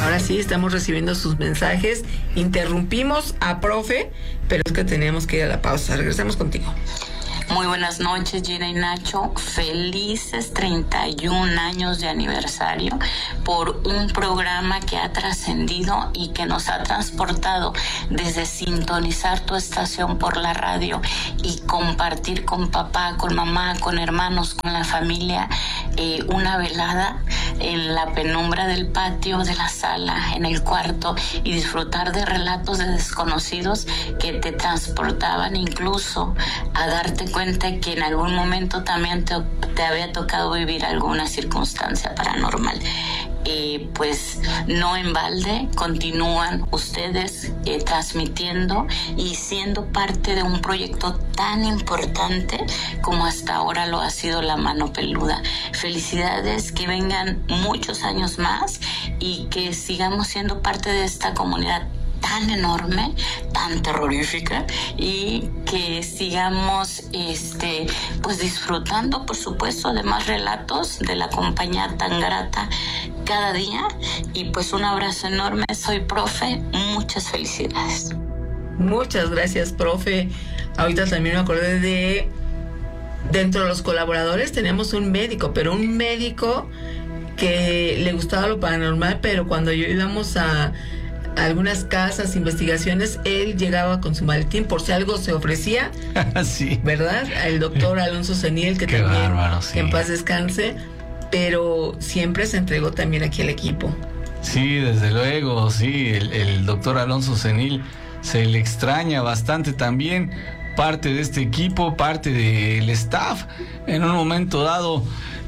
Ahora sí, estamos recibiendo sus mensajes. Interrumpimos a profe, pero es que tenemos que ir a la pausa. Regresamos contigo. Muy buenas noches, Gina y Nacho. Felices 31 años de aniversario por un programa que ha trascendido y que nos ha transportado desde sintonizar tu estación por la radio y compartir con papá, con mamá, con hermanos, con la familia, una velada en la penumbra del patio, de la sala, en el cuarto, y disfrutar de relatos de desconocidos que te transportaban incluso a darte cuenta que en algún momento también te había tocado vivir alguna circunstancia paranormal. Pues no en balde continúan ustedes transmitiendo y siendo parte de un proyecto tan importante como hasta ahora lo ha sido La Mano Peluda. Felicidades, que vengan muchos años más y que sigamos siendo parte de esta comunidad tan enorme, tan terrorífica, y que sigamos pues disfrutando, por supuesto, de más relatos de la compañía tan grata cada día. Y pues un abrazo enorme. Soy profe, muchas felicidades. Muchas gracias, profe. Ahorita también me acordé de, dentro de los colaboradores tenemos un médico, pero un médico que le gustaba lo paranormal, pero cuando íbamos a algunas casas, investigaciones, él llegaba con su maletín por si algo se ofrecía. Sí. ¿Verdad? El doctor Alonso Senil, que Qué también, bárbaro, sí. que en paz descanse, pero siempre se entregó también aquí al equipo. Sí, desde luego, sí, el doctor Alonso Senil se le extraña bastante también, parte de este equipo, parte del staff. En un momento dado,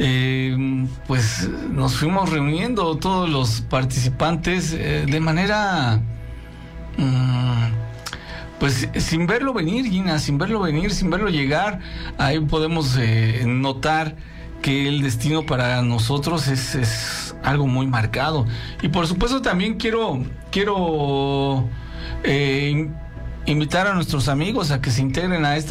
pues nos fuimos reuniendo todos los participantes de manera, pues sin verlo venir, Gina, sin verlo venir, sin verlo llegar. Ahí podemos notar que el destino para nosotros es algo muy marcado. Y por supuesto también quiero invitar a nuestros amigos a que se integren a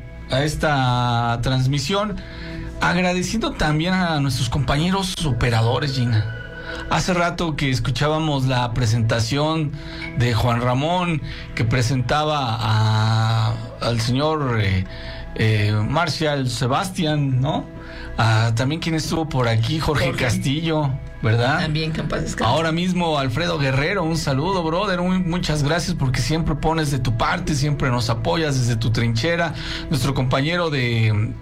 esta transmisión, agradeciendo también a nuestros compañeros operadores, Gina. Hace rato que escuchábamos la presentación de Juan Ramón, que presentaba al señor Marshall Sebastián, ¿no? También quien estuvo por aquí, Jorge Castillo, ¿verdad? También, que en paz descanse. Ahora mismo Alfredo Guerrero, un saludo, brother, muchas gracias porque siempre pones de tu parte, siempre nos apoyas desde tu trinchera. Nuestro compañero de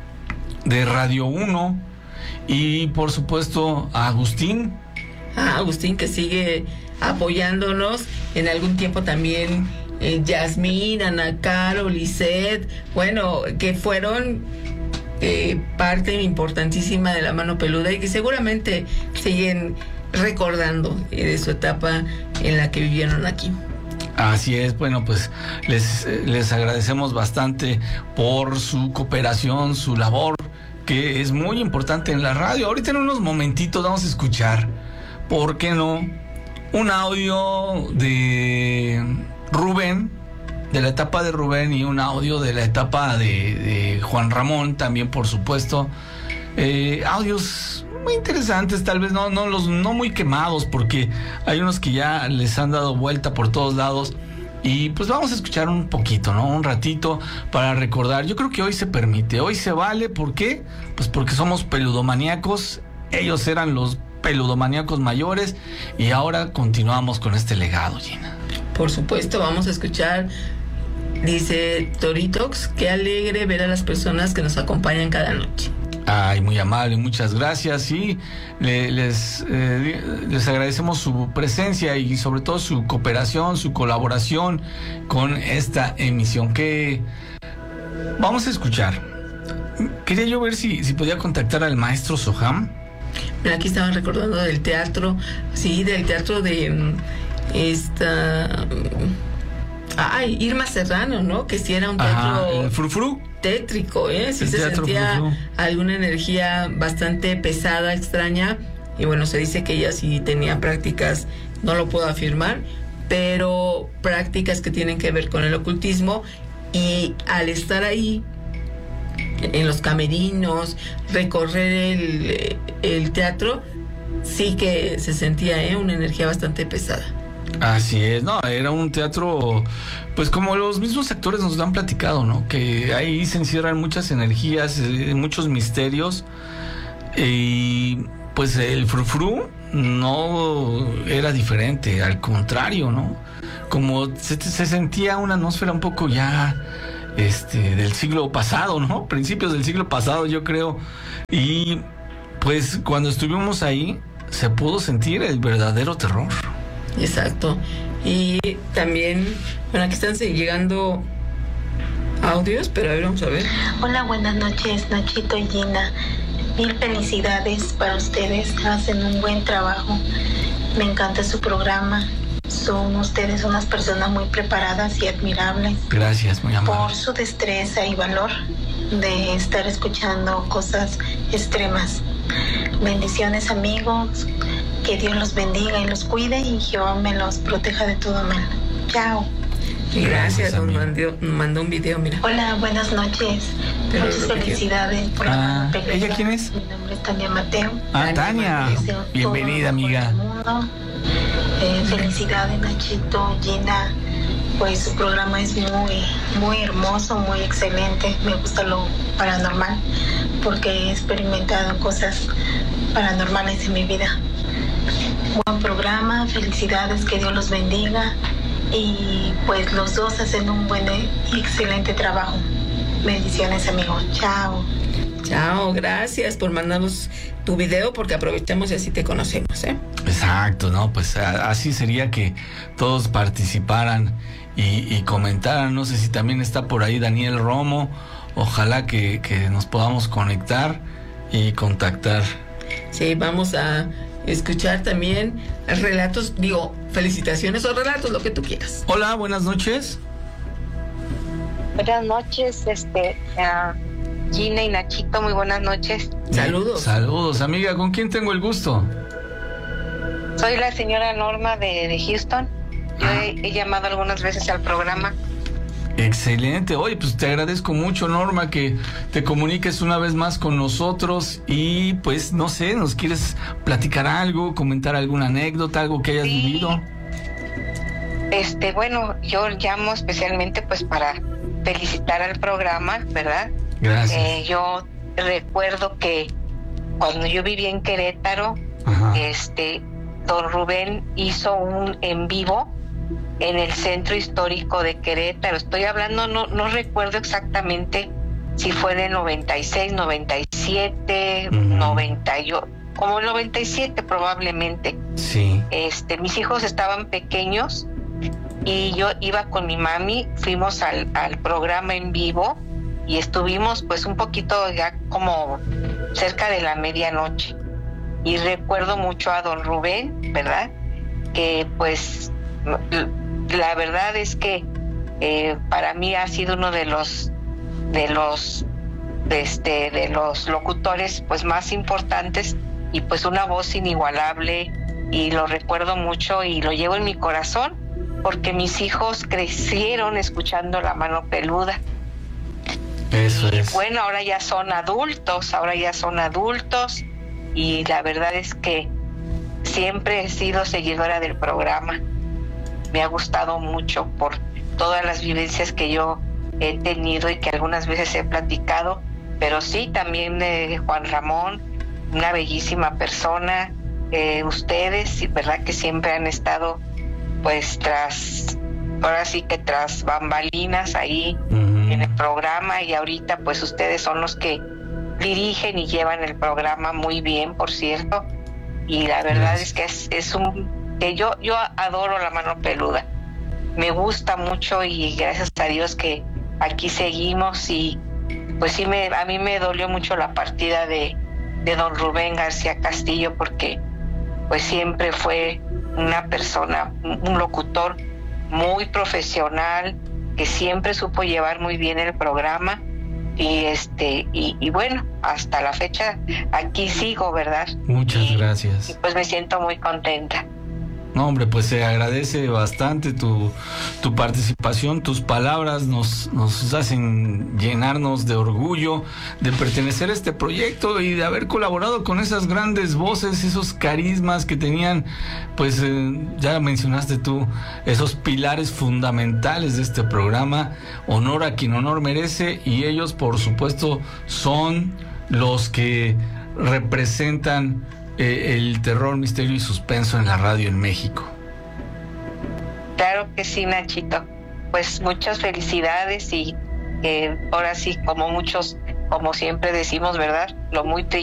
Radio 1, y por supuesto a Agustín. Agustín, que sigue apoyándonos. En algún tiempo también Yasmín, Ana Caro, Lisette, bueno, que fueron parte importantísima de La Mano Peluda y que seguramente siguen recordando de su etapa en la que vivieron aquí. Así es, bueno, pues les agradecemos bastante por su cooperación, su labor, que es muy importante en la radio. Ahorita en unos momentitos vamos a escuchar, ¿por qué no?, un audio de Rubén, de la etapa de Rubén, y un audio de la etapa de Juan Ramón también, por supuesto. Audios muy interesantes, tal vez no muy quemados, porque hay unos que ya les han dado vuelta por todos lados. Y pues vamos a escuchar un poquito, ¿no? Un ratito para recordar. Yo creo que hoy se permite, hoy se vale. ¿Por qué? Pues porque somos peludomaníacos. Ellos eran los peludomaníacos mayores y ahora continuamos con este legado, Gina. Por supuesto, vamos a escuchar. Dice Toritox, qué alegre ver a las personas que nos acompañan cada noche. Ay, muy amable, muchas gracias, y les agradecemos su presencia y sobre todo su cooperación, su colaboración con esta emisión que vamos a escuchar. Quería yo ver si podía contactar al maestro Soham. Mira, aquí estaban recordando del teatro, sí, del teatro de esta... Irma Serrano, ¿no? Que sí era un teatro... el frufru. Tétrico, sí se sentía frufru. Alguna energía bastante pesada, extraña, y bueno, se dice que ella sí tenía prácticas, no lo puedo afirmar, pero prácticas que tienen que ver con el ocultismo, y al estar ahí en los camerinos, recorrer el teatro, sí que se sentía una energía bastante pesada. Así es, no, era un teatro, pues como los mismos actores nos lo han platicado, ¿no? Que ahí se encierran muchas energías, muchos misterios, y pues el frufru no era diferente, al contrario, ¿no? Como se sentía una atmósfera un poco ya del siglo pasado, ¿no? Principios del siglo pasado, yo creo. Y pues cuando estuvimos ahí se pudo sentir el verdadero terror. Exacto. Y también, bueno, aquí están llegando audios, pero a ver, vamos a ver. Hola, buenas noches, Nachito y Gina. Mil felicidades para ustedes, hacen un buen trabajo. Me encanta su programa. Son ustedes unas personas muy preparadas y admirables. Gracias, muy amable. Por su destreza y valor de estar escuchando cosas extremas. Bendiciones, amigos. Que Dios los bendiga y los cuide y Jehová me los proteja de todo mal. Chao. Gracias, nos mandó un video, mira. Hola, buenas noches. Pero muchas felicidades por la película. ¿Ella quién es? Mi nombre es Tania Mateo. Tania. Bienvenida, amiga. Felicidades, Nachito, Gina. Pues su programa es muy hermoso, muy excelente. Me gusta lo paranormal porque he experimentado cosas paranormales en mi vida. Buen programa, felicidades, que Dios los bendiga y pues los dos hacen un buen y excelente trabajo. Bendiciones, amigos. Chao. Chao, gracias por mandarnos tu video porque aprovechamos y así te conocemos, ¿eh? Exacto, ¿no? Pues así sería que todos participaran y comentaran. No sé si también está por ahí Daniel Romo. Ojalá que nos podamos conectar y contactar. Sí, vamos a escuchar también relatos, felicitaciones o relatos, lo que tú quieras. Hola, buenas noches. Buenas noches, Gina y Nachito, muy buenas noches. Saludos. Saludos, amiga. ¿Con quién tengo el gusto? Soy la señora Norma de Houston. Yo he llamado algunas veces al programa. Excelente. Oye, pues te agradezco mucho, Norma, que te comuniques una vez más con nosotros y pues no sé, ¿nos quieres platicar algo, comentar alguna anécdota, algo que hayas vivido? Bueno, yo llamo especialmente pues para felicitar al programa, ¿verdad? Gracias. Yo recuerdo que cuando yo vivía en Querétaro, don Rubén hizo un en vivo en el centro histórico de Querétaro. Estoy hablando, no recuerdo exactamente si fue en el 96, 97, 98, como el 97 probablemente. Sí. Mis hijos estaban pequeños y yo iba con mi mami, fuimos al programa en vivo y estuvimos pues un poquito ya como cerca de la medianoche. Y recuerdo mucho a don Rubén, ¿verdad? Que pues la verdad es que para mí ha sido uno de los locutores pues más importantes y pues una voz inigualable, y lo recuerdo mucho y lo llevo en mi corazón porque mis hijos crecieron escuchando La Mano Peluda. Eso es. Bueno, ahora ya son adultos y la verdad es que siempre he sido seguidora del programa. Me ha gustado mucho por todas las vivencias que yo he tenido y que algunas veces he platicado, pero sí, también Juan Ramón, una bellísima persona, ustedes, ¿verdad? Que siempre han estado pues tras bambalinas ahí en el programa, y ahorita pues ustedes son los que dirigen y llevan el programa muy bien, por cierto, y la verdad es que es que yo adoro La Mano Peluda, me gusta mucho y gracias a Dios que aquí seguimos. Y pues sí, a mí me dolió mucho la partida de don Rubén García Castillo, porque pues siempre fue una persona, un locutor muy profesional, que siempre supo llevar muy bien el programa, y bueno, hasta la fecha aquí sigo, ¿verdad? Muchas gracias. Y pues me siento muy contenta. No, hombre, pues se agradece bastante tu participación, tus palabras nos hacen llenarnos de orgullo de pertenecer a este proyecto y de haber colaborado con esas grandes voces, esos carismas que tenían, pues ya mencionaste tú, esos pilares fundamentales de este programa. Honor a quien honor merece, y ellos, por supuesto, son los que representan el terror, misterio y suspenso en la radio en México. Claro que sí, Nachito. Pues muchas felicidades y ahora sí, como siempre decimos, ¿verdad? Lo muy triste